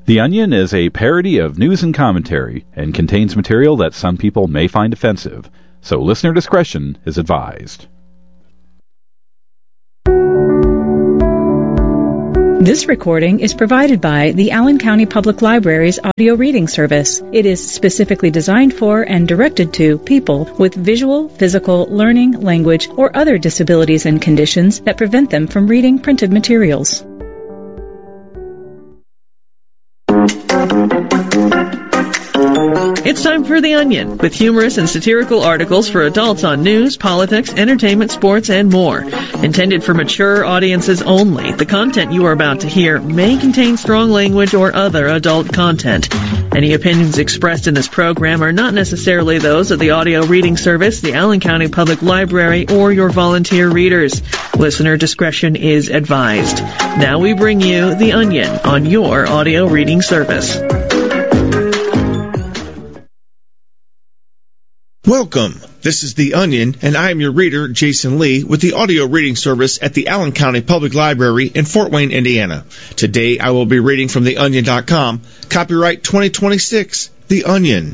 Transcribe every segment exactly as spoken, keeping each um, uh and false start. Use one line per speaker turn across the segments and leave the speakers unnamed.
The Onion is a parody of news and commentary and contains material that some people may find offensive, so listener discretion is advised.
This recording is provided by the Allen County Public Library's audio reading service. It is specifically designed for and directed to people with visual, physical, learning, language, or other disabilities and conditions that prevent them from reading printed materials.
It's time for The Onion, with humorous and satirical articles for adults on news, politics, entertainment, sports, and more. Intended for mature audiences only, the content you are about to hear may contain strong language or other adult content. Any opinions expressed in this program are not necessarily those of the audio reading service, the Allen County Public Library, or your volunteer readers. Listener discretion is advised. Now we bring you The Onion on your audio reading service.
Welcome. This is The Onion, and I am your reader, Jason Lee, with the audio reading service at the Allen County Public Library in Fort Wayne, Indiana. Today I will be reading from the onion dot com, copyright twenty twenty-six, The Onion.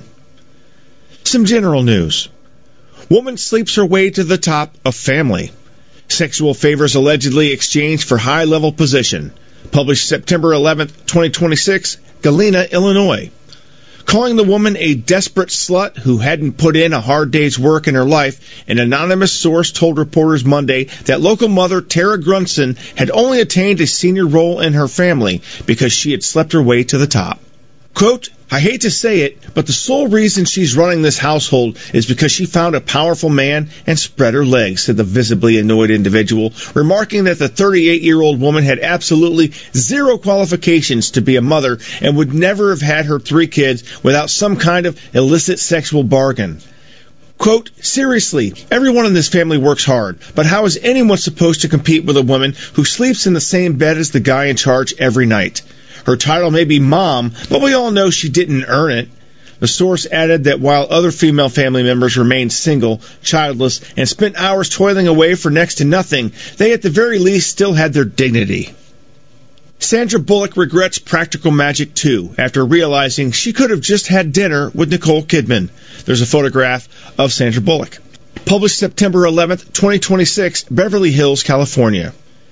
Some general news. Woman sleeps her way to the top of family. Sexual favors allegedly exchanged for high-level position. Published September eleventh, twenty twenty-six, Galena, Illinois. Calling the woman a desperate slut who hadn't put in a hard day's work in her life, an anonymous source told reporters Monday that local mother Tara Grunson had only attained a senior role in her family because she had slept her way to the top. Quote, I hate to say it, but the sole reason she's running this household is because she found a powerful man and spread her legs, said the visibly annoyed individual, remarking that the thirty-eight-year-old woman had absolutely zero qualifications to be a mother and would never have had her three kids without some kind of illicit sexual bargain. Quote, seriously, everyone in this family works hard, but how is anyone supposed to compete with a woman who sleeps in the same bed as the guy in charge every night? Her title may be mom, but we all know she didn't earn it. The source added that while other female family members remained single, childless, and spent hours toiling away for next to nothing, they at the very least still had their dignity. Sandra Bullock regrets Practical Magic two after realizing she could have just had dinner with Nicole Kidman. There's a photograph of Sandra Bullock. Published September eleventh, twenty twenty-six, Beverly Hills, California.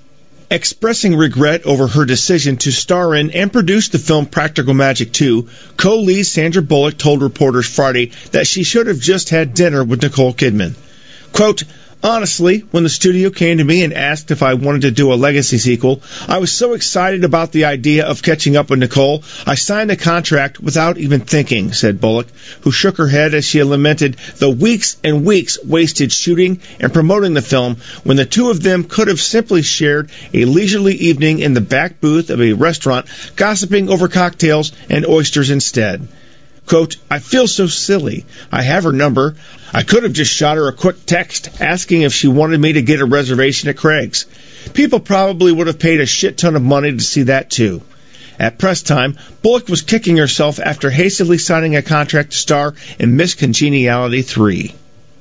Expressing regret over her decision to star in and produce the film Practical Magic two, co-lead Sandra Bullock told reporters Friday that she should have just had dinner with Nicole Kidman. Quote, honestly, when the studio came to me and asked if I wanted to do a legacy sequel, I was so excited about the idea of catching up with Nicole, I signed a contract without even thinking, said Bullock, who shook her head as she lamented the weeks and weeks wasted shooting and promoting the film when the two of them could have simply shared a leisurely evening in the back booth of a restaurant, gossiping over cocktails and oysters instead. Quote, I feel so silly. I have her number. I could have just shot her a quick text asking if she wanted me to get a reservation at Craig's. People probably would have paid a shit ton of money to see that too. At press time, Bullock was kicking herself after hastily signing a contract to star in Miss Congeniality three.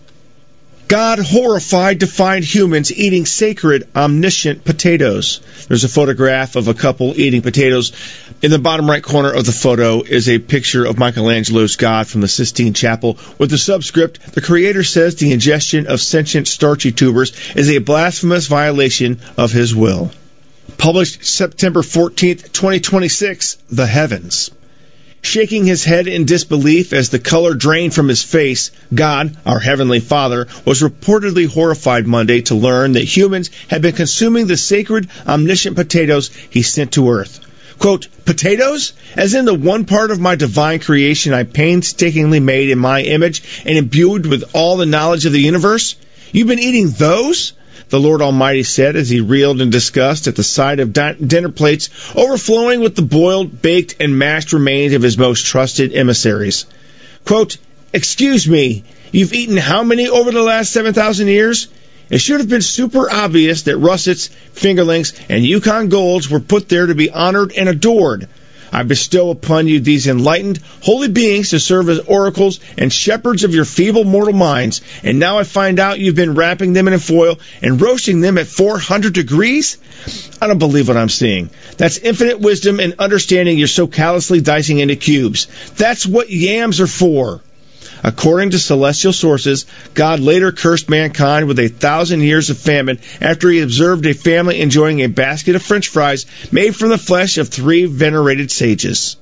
God horrified to find humans eating sacred, omniscient potatoes. There's a photograph of a couple eating potatoes. In the bottom right corner of the photo is a picture of Michelangelo's God from the Sistine Chapel with the subscript, the creator says the ingestion of sentient starchy tubers is a blasphemous violation of his will. Published September fourteenth, twenty twenty-six, The Heavens. Shaking his head in disbelief as the color drained from his face, God, our Heavenly Father, was reportedly horrified Monday to learn that humans had been consuming the sacred, omniscient potatoes he sent to Earth. Quote, potatoes? As in the one part of my divine creation I painstakingly made in my image and imbued with all the knowledge of the universe? You've been eating those? The Lord Almighty said as he reeled in disgust at the sight of di- dinner plates overflowing with the boiled, baked, and mashed remains of his most trusted emissaries. Quote, excuse me, you've eaten how many over the last seven thousand years? It should have been super obvious that russets, fingerlings, and Yukon golds were put there to be honored and adored. I bestow upon you these enlightened, holy beings to serve as oracles and shepherds of your feeble mortal minds, and now I find out you've been wrapping them in foil and roasting them at four hundred degrees? I don't believe what I'm seeing. That's infinite wisdom and understanding you're so callously dicing into cubes. That's what yams are for. According to celestial sources, God later cursed mankind with a thousand years of famine after he observed a family enjoying a basket of French fries made from the flesh of three venerated sages.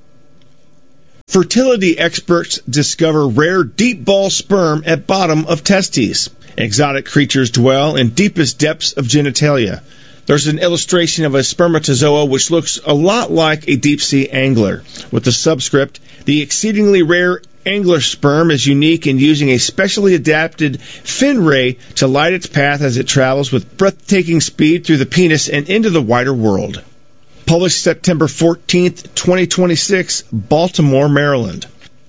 Fertility experts discover rare deep ball sperm at bottom of testes. Exotic creatures dwell in deepest depths of genitalia. There's an illustration of a spermatozoa which looks a lot like a deep-sea angler, with the subscript, the exceedingly rare angler sperm is unique in using a specially adapted fin ray to light its path as it travels with breathtaking speed through the penis and into the wider world. Published September fourteenth, twenty twenty-six, Baltimore, Maryland.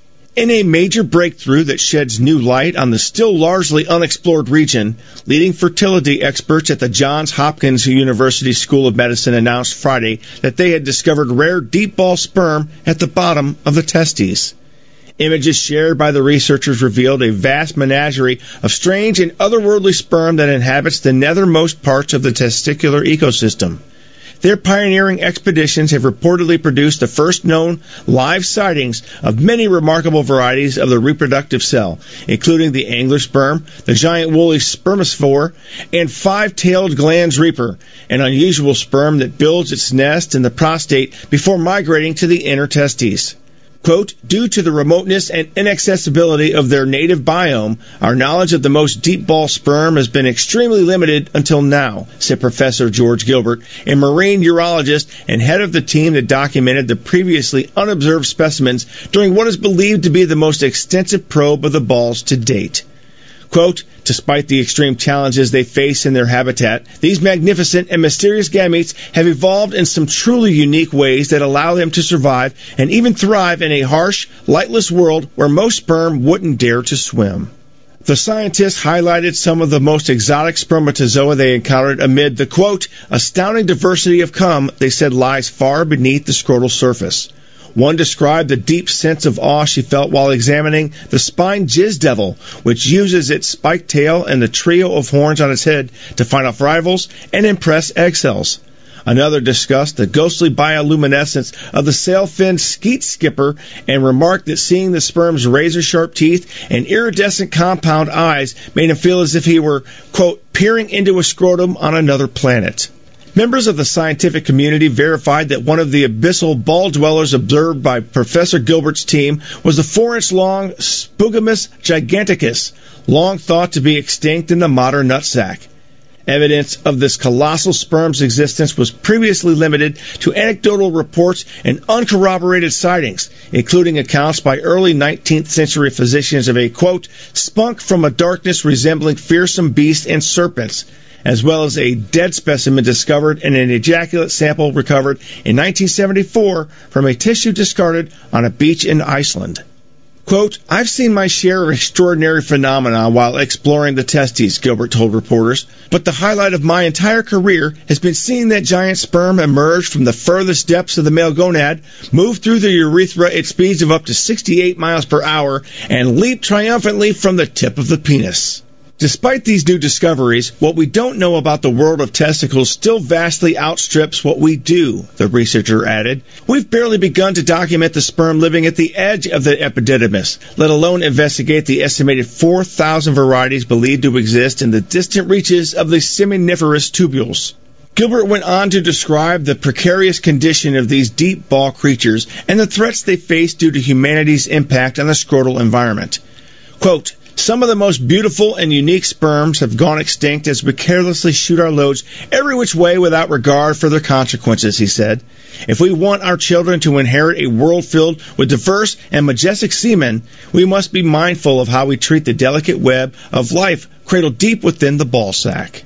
In a major breakthrough that sheds new light on the still largely unexplored region, leading fertility experts at the Johns Hopkins University School of Medicine announced Friday that they had discovered rare deep ball sperm at the bottom of the testes. Images shared by the researchers revealed a vast menagerie of strange and otherworldly sperm that inhabits the nethermost parts of the testicular ecosystem. Their pioneering expeditions have reportedly produced the first known live sightings of many remarkable varieties of the reproductive cell, including the angler sperm, the giant woolly spermophore, and five-tailed glands reaper, an unusual sperm that builds its nest in the prostate before migrating to the inner testes. Quote, due to the remoteness and inaccessibility of their native biome, our knowledge of the most deep ball sperm has been extremely limited until now, said Professor George Gilbert, a marine urologist and head of the team that documented the previously unobserved specimens during what is believed to be the most extensive probe of the balls to date. Quote, despite the extreme challenges they face in their habitat, these magnificent and mysterious gametes have evolved in some truly unique ways that allow them to survive and even thrive in a harsh, lightless world where most sperm wouldn't dare to swim. The scientists highlighted some of the most exotic spermatozoa they encountered amid the, quote, astounding diversity of cum they said lies far beneath the scrotal surface. One described the deep sense of awe she felt while examining the spine jizz devil, which uses its spiked tail and the trio of horns on its head to find off rivals and impress egg cells. Another discussed the ghostly bioluminescence of the sail-finned skeet skipper and remarked that seeing the sperm's razor-sharp teeth and iridescent compound eyes made him feel as if he were, quote, peering into a scrotum on another planet. Members of the scientific community verified that one of the abyssal ball dwellers observed by Professor Gilbert's team was the four-inch-long Spugamus giganticus, long thought to be extinct in the modern nutsack. Evidence of this colossal sperm's existence was previously limited to anecdotal reports and uncorroborated sightings, including accounts by early nineteenth century physicians of a, quote, spunk from a darkness resembling fearsome beasts and serpents, as well as a dead specimen discovered and an ejaculate sample recovered in nineteen seventy-four from a tissue discarded on a beach in Iceland. Quote, I've seen my share of extraordinary phenomena while exploring the testes, Gilbert told reporters, but the highlight of my entire career has been seeing that giant sperm emerge from the furthest depths of the male gonad, move through the urethra at speeds of up to sixty-eight miles per hour, and leap triumphantly from the tip of the penis. Despite these new discoveries, what we don't know about the world of testicles still vastly outstrips what we do, the researcher added. We've barely begun to document the sperm living at the edge of the epididymis, let alone investigate the estimated four thousand varieties believed to exist in the distant reaches of the seminiferous tubules. Gilbert went on to describe the precarious condition of these deep ball creatures and the threats they face due to humanity's impact on the scrotal environment. Quote, some of the most beautiful and unique sperms have gone extinct as we carelessly shoot our loads every which way without regard for their consequences, he said. If we want our children to inherit a world filled with diverse and majestic seamen, we must be mindful of how we treat the delicate web of life cradled deep within the ball sack.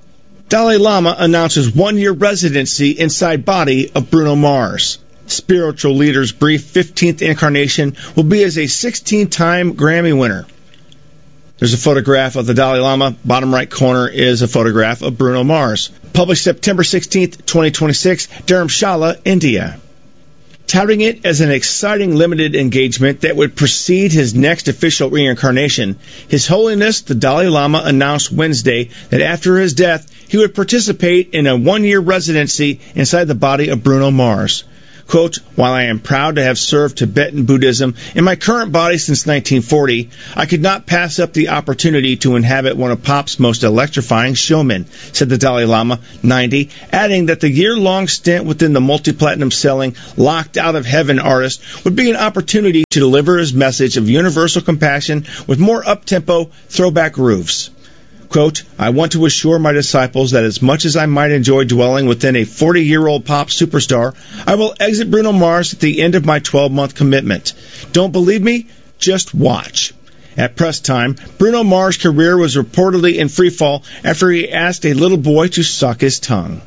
Dalai Lama announces one-year residency inside body of Bruno Mars. Spiritual leader's brief fifteenth incarnation will be as a sixteen-time Grammy winner. There's a photograph of the Dalai Lama. Bottom right corner is a photograph of Bruno Mars. Published September sixteenth, twenty twenty-six, Dharamshala, India. Touting it as an exciting limited engagement that would precede his next official reincarnation, His Holiness the Dalai Lama announced Wednesday that after his death, he would participate in a one-year residency inside the body of Bruno Mars. Quote, while I am proud to have served Tibetan Buddhism in my current body since nineteen forty, I could not pass up the opportunity to inhabit one of Pop's most electrifying showmen, said the Dalai Lama, ninety, adding that the year-long stint within the multi-platinum selling, locked out of heaven artist would be an opportunity to deliver his message of universal compassion with more up-tempo, throwback grooves. Quote, I want to assure my disciples that as much as I might enjoy dwelling within a forty-year-old pop superstar, I will exit Bruno Mars at the end of my twelve-month commitment. Don't believe me? Just watch. At press time, Bruno Mars' career was reportedly in freefall after he asked a little boy to suck his tongue.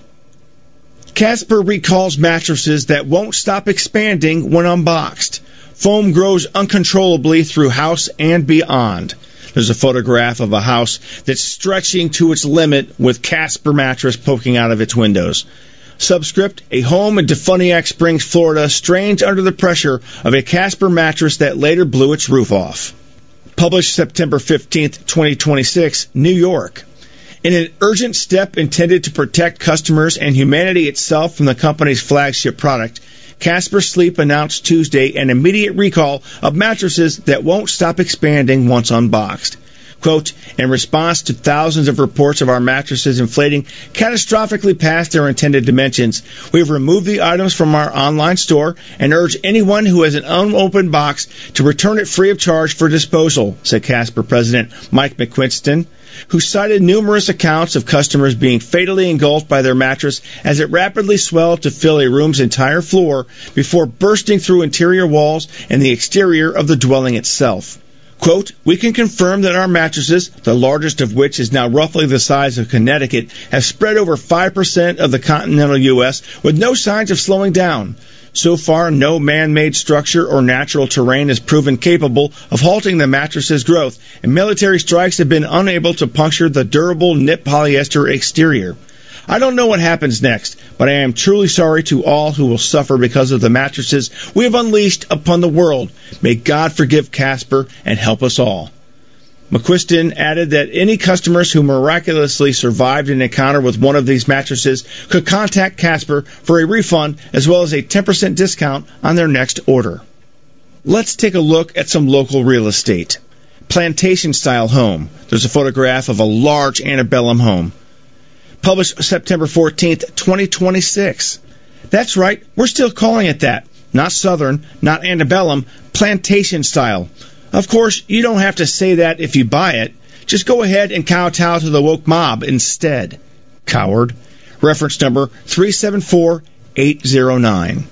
Casper recalls mattresses that won't stop expanding when unboxed. Foam grows uncontrollably through house and beyond. There's a photograph of a house that's stretching to its limit with Casper mattress poking out of its windows. Subscript, a home in Defuniak Springs, Florida, strains under the pressure of a Casper mattress that later blew its roof off. Published September fifteenth, twenty twenty-six, New York. In an urgent step intended to protect customers and humanity itself from the company's flagship product, Casper Sleep announced Tuesday an immediate recall of mattresses that won't stop expanding once unboxed. Quote, in response to thousands of reports of our mattresses inflating catastrophically past their intended dimensions, we have removed the items from our online store and urge anyone who has an unopened box to return it free of charge for disposal, said Casper President Mike McQuiston, who cited numerous accounts of customers being fatally engulfed by their mattress as it rapidly swelled to fill a room's entire floor before bursting through interior walls and the exterior of the dwelling itself. Quote, we can confirm that our mattresses, the largest of which is now roughly the size of Connecticut, have spread over five percent of the continental U S with no signs of slowing down. So far, no man-made structure or natural terrain has proven capable of halting the mattress's growth, and military strikes have been unable to puncture the durable knit polyester exterior. I don't know what happens next, but I am truly sorry to all who will suffer because of the mattresses we have unleashed upon the world. May God forgive Casper and help us all. McQuiston added that any customers who miraculously survived an encounter with one of these mattresses could contact Casper for a refund as well as a ten percent discount on their next order. Let's take a look at some local real estate. Plantation-style home. There's a photograph of a large antebellum home. Published September fourteenth, twenty twenty-six. That's right, we're still calling it that. Not Southern, not antebellum, plantation style. Of course, you don't have to say that if you buy it. Just go ahead and kowtow to the woke mob instead. Coward. Reference number three seven four eight zero nine.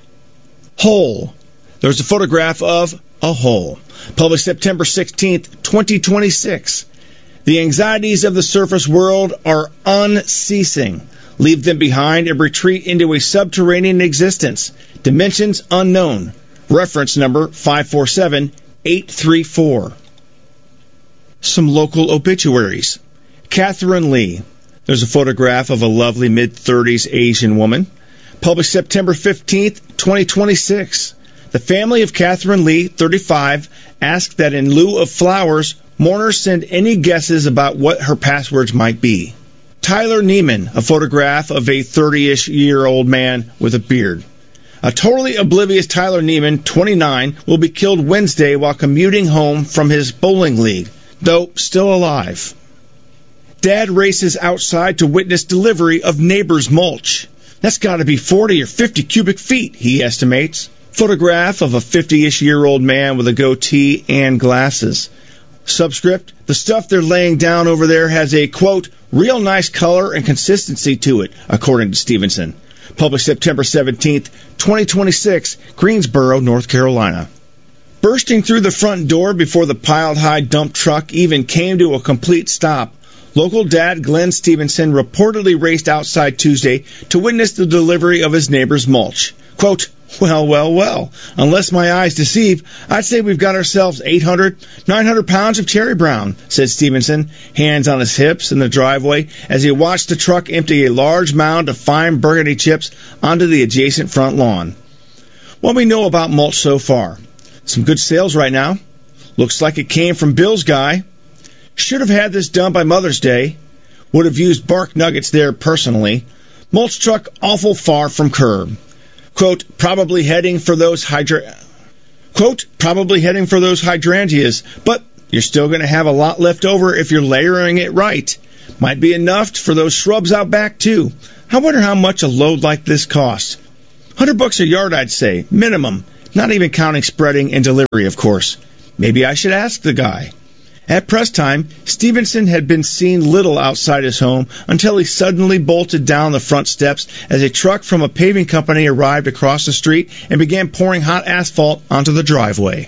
Hole. There's a photograph of a hole. Published September sixteenth, twenty twenty-six. The anxieties of the surface world are unceasing. Leave them behind and retreat into a subterranean existence. Dimensions unknown. Reference number five four seven eight three four. Some local obituaries. Catherine Lee. There's a photograph of a lovely mid-thirties Asian woman. Published September fifteenth, twenty twenty-six. The family of Catherine Lee, thirty-five, asked that in lieu of flowers, mourners send any guesses about what her passwords might be. Tyler Neiman, a photograph of a thirty-ish-year-old man with a beard. A totally oblivious Tyler Neiman, twenty-nine, will be killed Wednesday while commuting home from his bowling league, though still alive. Dad races outside to witness delivery of neighbor's mulch. That's got to be forty or fifty cubic feet, he estimates. Photograph of a fifty-ish-year-old man with a goatee and glasses. Subscript, the stuff they're laying down over there has a, quote, real nice color and consistency to it, according to Stevenson. Published September seventeenth, twenty twenty-six, Greensboro, North Carolina. Bursting through the front door before the piled-high dump truck even came to a complete stop, local dad Glenn Stevenson reportedly raced outside Tuesday to witness the delivery of his neighbor's mulch. Quote, well, well, well, unless my eyes deceive, I'd say we've got ourselves eight hundred, nine hundred pounds of cherry brown, said Stevenson, hands on his hips in the driveway as he watched the truck empty a large mound of fine burgundy chips onto the adjacent front lawn. What we know about mulch so far. Some good sales right now. Looks like it came from Bill's guy. Should have had this done by Mother's Day. Would have used bark nuggets there personally. Mulch truck awful far from curb. Quote, probably heading for those hydra... Quote, probably heading for those hydrangeas, but you're still going to have a lot left over if you're layering it right. Might be enough for those shrubs out back, too. I wonder how much a load like this costs. Hundred bucks a yard, I'd say, minimum. Not even counting spreading and delivery, of course. Maybe I should ask the guy. At press time, Stevenson had been seen little outside his home until he suddenly bolted down the front steps as a truck from a paving company arrived across the street and began pouring hot asphalt onto the driveway.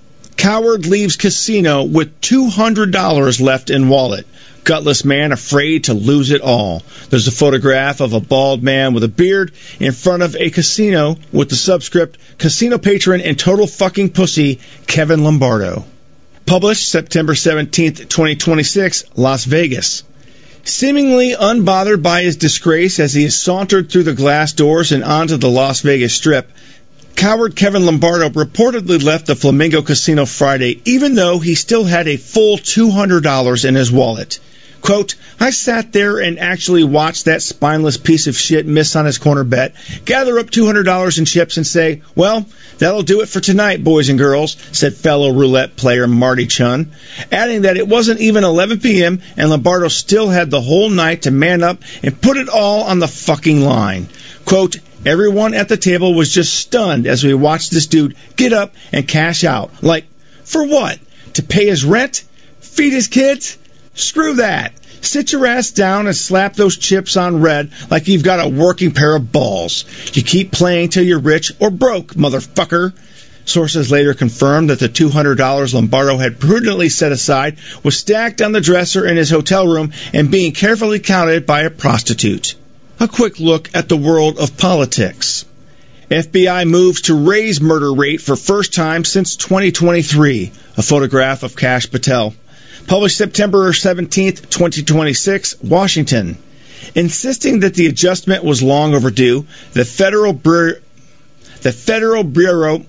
Coward leaves casino with two hundred dollars left in wallet. Gutless man afraid to lose it all. There's a photograph of a bald man with a beard in front of a casino with the subscript, casino patron and total fucking pussy, Kevin Lombardo. Published September seventeenth, twenty twenty-six, Las Vegas. Seemingly unbothered by his disgrace as he sauntered through the glass doors and onto the Las Vegas Strip, coward Kevin Lombardo reportedly left the Flamingo Casino Friday, even though he still had a full two hundred dollars in his wallet. Quote, I sat there and actually watched that spineless piece of shit miss on his corner bet, gather up two hundred dollars in chips and say, well, that'll do it for tonight, boys and girls, said fellow roulette player Marty Chun, adding that it wasn't even eleven p.m. and Lombardo still had the whole night to man up and put it all on the fucking line. Quote, everyone at the table was just stunned as we watched this dude get up and cash out. Like, for what? To pay his rent? Feed his kids? Screw that. Sit your ass down and slap those chips on red like you've got a working pair of balls. You keep playing till you're rich or broke, motherfucker. Sources later confirmed that the two hundred dollars Lombardo had prudently set aside was stacked on the dresser in his hotel room and being carefully counted by a prostitute. A quick look at the world of politics. F B I moves to raise murder rate for first time since twenty twenty-three. A photograph of Kash Patel. Published September seventeenth, twenty twenty-six, Washington. Insisting that the adjustment was long overdue, the Federal Bureau, the Federal Bureau,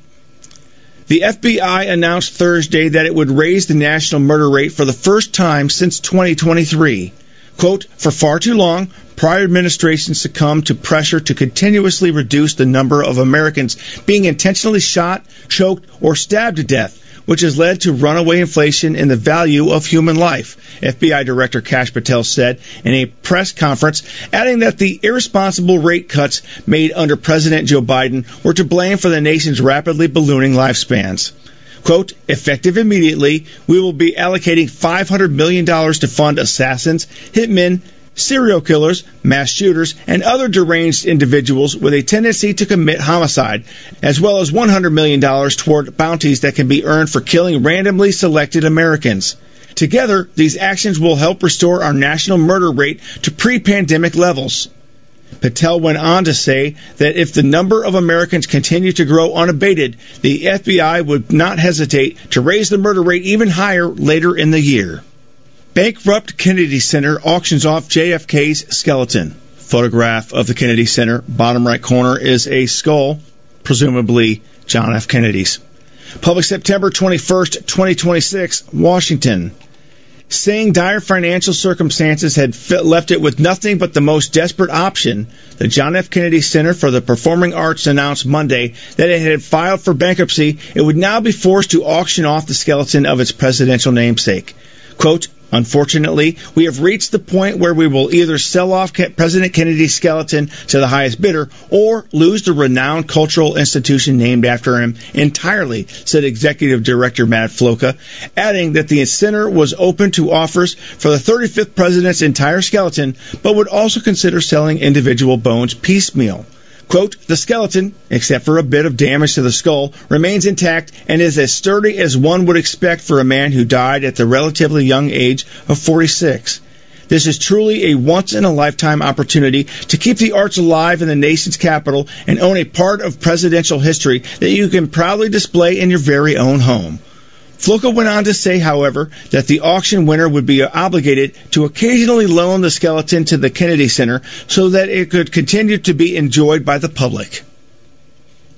the F B I announced Thursday that it would raise the national murder rate for the first time since twenty twenty-three. Quote, for far too long, prior administrations succumbed to pressure to continuously reduce the number of Americans being intentionally shot, choked, or stabbed to death, which has led to runaway inflation in the value of human life, F B I Director Kash Patel said in a press conference, adding that the irresponsible rate cuts made under President Joe Biden were to blame for the nation's rapidly ballooning lifespans. Quote, effective immediately, we will be allocating five hundred million dollars to fund assassins, hitmen, serial killers, mass shooters, and other deranged individuals with a tendency to commit homicide, as well as one hundred million dollars toward bounties that can be earned for killing randomly selected Americans. Together, these actions will help restore our national murder rate to pre-pandemic levels. Patel went on to say that if the number of Americans continue to grow unabated, the F B I would not hesitate to raise the murder rate even higher later in the year. Bankrupt Kennedy Center auctions off J F K's skeleton. Photograph of the Kennedy Center. Bottom right corner is a skull, presumably John F. Kennedy's. Published September twenty-first, twenty twenty-six, Washington. Saying dire financial circumstances had left it with nothing but the most desperate option, the John F. Kennedy Center for the Performing Arts announced Monday that it had filed for bankruptcy. It would now be forced to auction off the skeleton of its presidential namesake. Quote, unfortunately, we have reached the point where we will either sell off President Kennedy's skeleton to the highest bidder or lose the renowned cultural institution named after him entirely, said Executive Director Matt Floca, adding that the center was open to offers for the thirty-fifth president's entire skeleton, but would also consider selling individual bones piecemeal. Quote, the skeleton, except for a bit of damage to the skull, remains intact and is as sturdy as one would expect for a man who died at the relatively young age of forty-six. This is truly a once-in-a-lifetime opportunity to keep the arts alive in the nation's capital and own a part of presidential history that you can proudly display in your very own home. Floca went on to say, however, that the auction winner would be obligated to occasionally loan the skeleton to the Kennedy Center so that it could continue to be enjoyed by the public.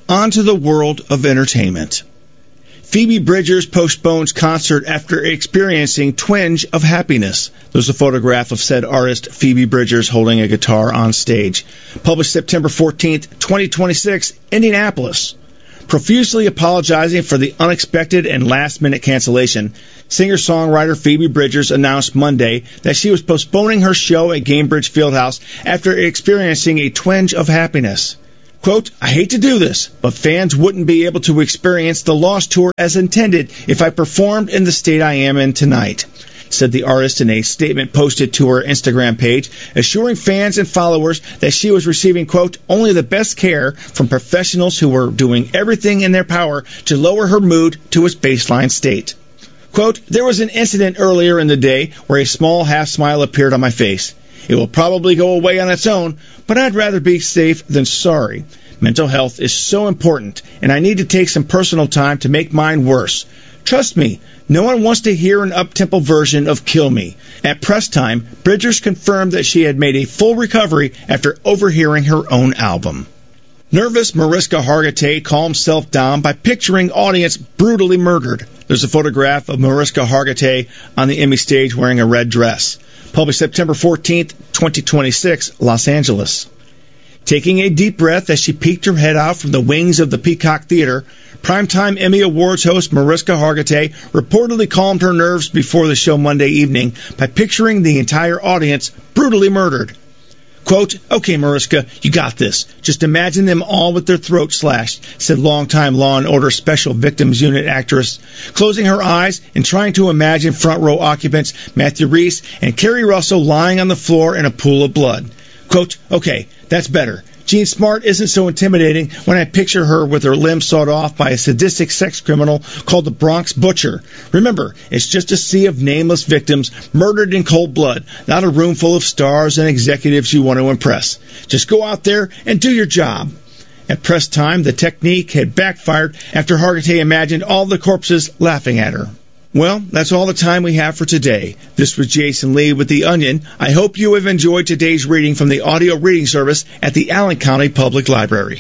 On to the world of entertainment. Phoebe Bridgers postpones concert after experiencing twinge of happiness. There's a photograph of said artist Phoebe Bridgers holding a guitar on stage. Published September fourteenth, twenty twenty-six, Indianapolis. Profusely apologizing for the unexpected and last-minute cancellation, singer-songwriter Phoebe Bridgers announced Monday that she was postponing her show at Gainbridge Fieldhouse after experiencing a twinge of happiness. Quote, I hate to do this, but fans wouldn't be able to experience the Lost Tour as intended if I performed in the state I am in tonight, said the artist in a statement posted to her Instagram page, assuring fans and followers that she was receiving, quote, only the best care from professionals who were doing everything in their power to lower her mood to its baseline state. Quote, there was an incident earlier in the day where a small half smile appeared on my face. It will probably go away on its own, but I'd rather be safe than sorry. Mental health is so important, and I need to take some personal time to make mine worse. Trust me, no one wants to hear an up-tempo version of Kill Me. At press time, Bridgers confirmed that she had made a full recovery after overhearing her own album. Nervous Mariska Hargitay calms self down by picturing audience brutally murdered. There's a photograph of Mariska Hargitay on the Emmy stage wearing a red dress. Published September fourteenth, twenty twenty-six, Los Angeles. Taking a deep breath as she peeked her head out from the wings of the Peacock Theater, primetime Emmy Awards host Mariska Hargitay reportedly calmed her nerves before the show Monday evening by picturing the entire audience brutally murdered. Quote, okay, Mariska, you got this. Just imagine them all with their throats slashed, said longtime Law and Order Special Victims Unit actress, closing her eyes and trying to imagine front row occupants Matthew Rhys and Kerry Russell lying on the floor in a pool of blood. Quote, okay, that's better. Jean Smart isn't so intimidating when I picture her with her limbs sawed off by a sadistic sex criminal called the Bronx Butcher. Remember, it's just a sea of nameless victims murdered in cold blood, not a room full of stars and executives you want to impress. Just go out there and do your job. At press time, the technique had backfired after Hargitay imagined all the corpses laughing at her. Well, that's all the time we have for today. This was Jason Lee with The Onion. I hope you have enjoyed today's reading from the audio reading service at the Allen County Public Library.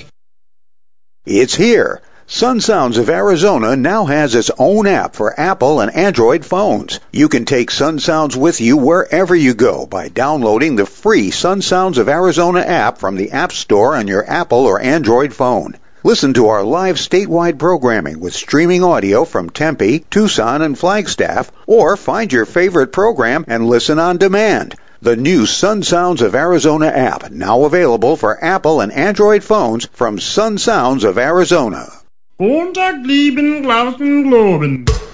It's here. Sun Sounds of Arizona now has its own app for Apple and Android phones. You can take Sun Sounds with you wherever you go by downloading the free Sun Sounds of Arizona app from the App Store on your Apple or Android phone. Listen to our live statewide programming with streaming audio from Tempe, Tucson, and Flagstaff, or find your favorite program and listen on demand. The new Sun Sounds of Arizona app, now available for Apple and Android phones from Sun Sounds of Arizona.
Montag lieben Glauben globen.